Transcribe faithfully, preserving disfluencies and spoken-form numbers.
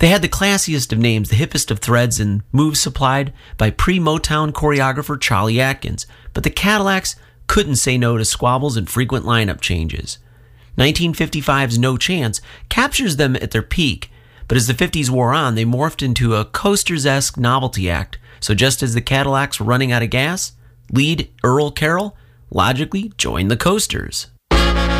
They had the classiest of names, the hippest of threads, and moves supplied by pre-Motown choreographer Charlie Atkins, but the Cadillacs couldn't say no to squabbles and frequent lineup changes. nineteen fifty-five's No Chance captures them at their peak, but as the fifties wore on, they morphed into a Coasters-esque novelty act, so just as the Cadillacs were running out of gas, lead Earl Carroll logically joined the Coasters.